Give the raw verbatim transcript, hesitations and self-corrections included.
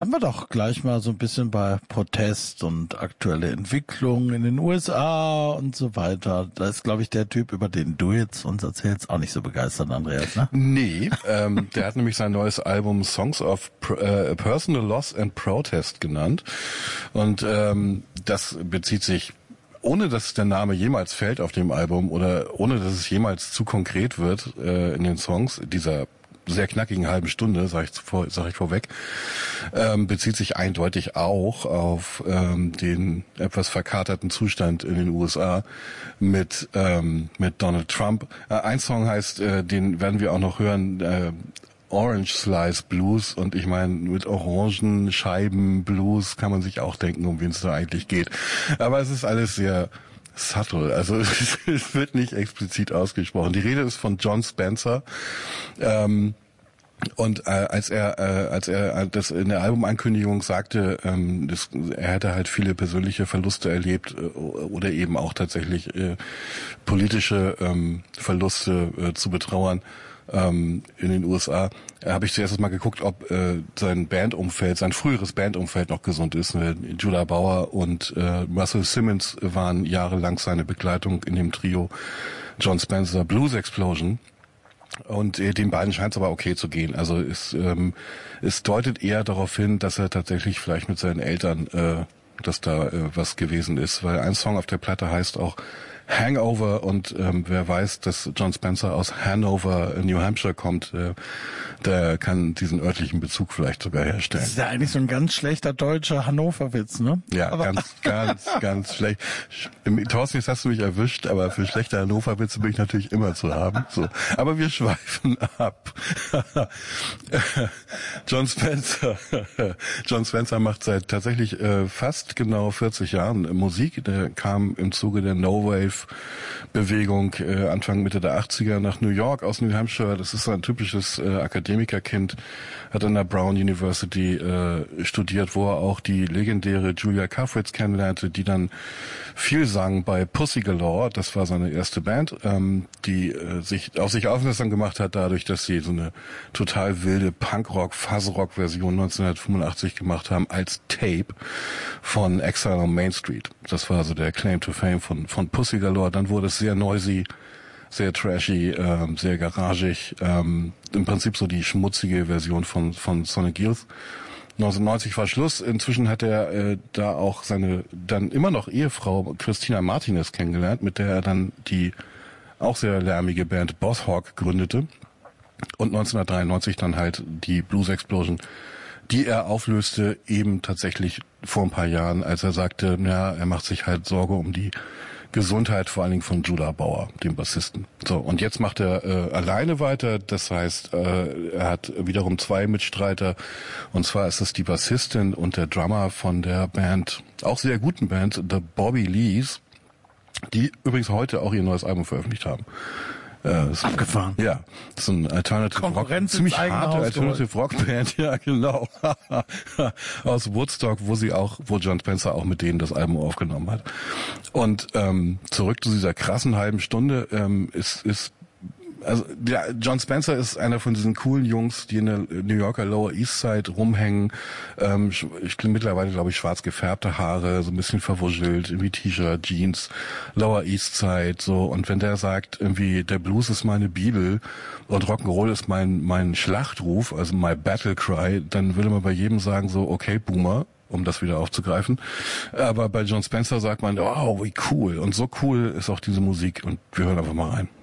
Haben wir doch gleich mal so ein bisschen bei Protest und aktuelle Entwicklungen in den U S A und so weiter. Da ist, glaube ich, der Typ, über den du jetzt uns erzählst, auch nicht so begeistert, Andreas, ne? Nee, ähm, der hat nämlich sein neues Album Songs of Pro- äh, Personal Loss and Protest genannt. Und ähm, das bezieht sich, ohne dass der Name jemals fällt auf dem Album oder ohne dass es jemals zu konkret wird äh, in den Songs, dieser sehr knackigen halben Stunde, sage ich, zuvor, sag ich vorweg, ähm, bezieht sich eindeutig auch auf ähm, den etwas verkaterten Zustand in den U S A mit ähm, mit Donald Trump. Äh, ein Song heißt, äh, den werden wir auch noch hören, äh, Orange Slice Blues, und ich meine, mit Orangenscheiben Blues kann man sich auch denken, um wen es da eigentlich geht. Aber es ist alles sehr subtle, also es wird nicht explizit ausgesprochen. Die Rede ist von John Spencer. Ähm, und äh, als er äh, als er das in der Albumankündigung sagte, ähm, das, er hätte halt viele persönliche Verluste erlebt äh, oder eben auch tatsächlich äh, politische ähm, Verluste äh, zu betrauern ähm, in den U S A, habe ich zuerst mal geguckt, ob äh, sein Bandumfeld, sein früheres Bandumfeld noch gesund ist. Judah Bauer und äh, Russell Simmons waren jahrelang seine Begleitung in dem Trio John Spencer Blues Explosion. Und äh, den beiden scheint es aber okay zu gehen. Also es, ähm, es deutet eher darauf hin, dass er tatsächlich vielleicht mit seinen Eltern, äh, dass da äh, was gewesen ist. Weil ein Song auf der Platte heißt auch Hangover, und ähm, wer weiß, dass John Spencer aus Hanover, New Hampshire kommt, äh, der kann diesen örtlichen Bezug vielleicht sogar herstellen. Das ist ja eigentlich so ein ganz schlechter deutscher Hannover-Witz, ne? Ja, aber ganz, ganz, ganz schlecht. Im Thorsten, jetzt hast du mich erwischt, aber für schlechte Hannover-Witze bin ich natürlich immer zu haben. So, aber wir schweifen ab. John Spencer, John Spencer macht seit tatsächlich äh, fast genau vierzig Jahren Musik. Der kam im Zuge der No-Wave-Bewegung äh, Anfang Mitte der achtziger nach New York aus New Hampshire. Das ist ein typisches äh, Akademikerkind, hat an der Brown University äh, studiert, wo er auch die legendäre Julia Kafritz kennenlernte, die dann viel sang bei Pussy Galore. Das war seine erste Band, ähm, die äh, sich auf sich aufmerksam gemacht hat dadurch, dass sie so eine total wilde Punkrock, Fuzzrock-Version neunzehnhundertfünfundachtzig gemacht haben als Tape von Exile on Main Street. Das war so der Claim to Fame von von Pussy Galore. Dann wurde es sehr noisy, sehr trashy, ähm, sehr garagig. Ähm, im Prinzip so die schmutzige Version von von Sonic Youth. neunzehnhundertneunzig war Schluss. Inzwischen hat er äh, da auch seine dann immer noch Ehefrau Christina Martinez kennengelernt, mit der er dann die auch sehr lärmige Band Boss Hog gründete. Und neunzehnhundertdreiundneunzig dann halt die Blues Explosion, die er auflöste, eben tatsächlich vor ein paar Jahren, als er sagte, ja, er macht sich halt Sorge um die Gesundheit, vor allen Dingen von Judah Bauer, dem Bassisten. So, und jetzt macht er äh, alleine weiter. Das heißt, äh, er hat wiederum zwei Mitstreiter. Und zwar ist es die Bassistin und der Drummer von der Band, auch sehr guten Band, The Bobby Lees, die übrigens heute auch ihr neues Album veröffentlicht haben. Äh, ist, abgefahren. Ja, das ist ein Alternative Rock, ziemlich harte Alternative Rock Band, ja genau, aus Woodstock, wo sie auch, wo John Spencer auch mit denen das Album aufgenommen hat. Und ähm, zurück zu dieser krassen halben Stunde, ähm, ist ist also der John Spencer ist einer von diesen coolen Jungs, die in der New Yorker Lower East Side rumhängen. Ähm, ich bin mittlerweile, glaube ich, schwarz gefärbte Haare, so ein bisschen verwuschelt, irgendwie T-Shirt, Jeans, Lower East Side, so. Und wenn der sagt, irgendwie der Blues ist meine Bibel und Rock'n'Roll ist mein mein Schlachtruf, also my battle cry, dann würde man bei jedem sagen so, okay, Boomer, um das wieder aufzugreifen. Aber bei John Spencer sagt man, oh, wie cool. Und so cool ist auch diese Musik. Und wir hören einfach mal rein.